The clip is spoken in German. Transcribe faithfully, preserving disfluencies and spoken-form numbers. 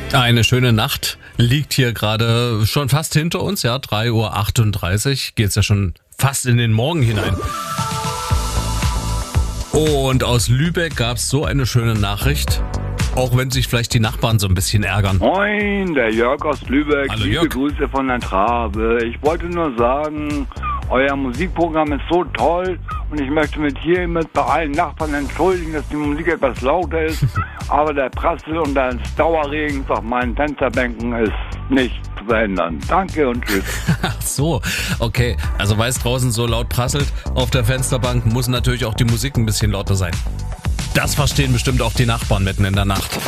Eine schöne Nacht liegt hier gerade schon fast hinter uns, ja, drei Uhr achtunddreißig, geht's ja schon fast in den Morgen hinein. Und aus Lübeck gab's so eine schöne Nachricht, auch wenn sich vielleicht die Nachbarn so ein bisschen ärgern. Moin, der Jörg aus Lübeck. Hallo, Liebe Jörg. Grüße von der Trabe. Ich wollte nur sagen, euer Musikprogramm ist so toll und ich möchte mit hiermit bei allen Nachbarn entschuldigen, dass die Musik etwas lauter ist, aber der Prassel und das Dauerregen auf meinen Fensterbänken ist nicht zu verhindern. Danke und tschüss. Ach so, okay. Also weil es draußen so laut prasselt auf der Fensterbank, muss natürlich auch die Musik ein bisschen lauter sein. Das verstehen bestimmt auch die Nachbarn mitten in der Nacht.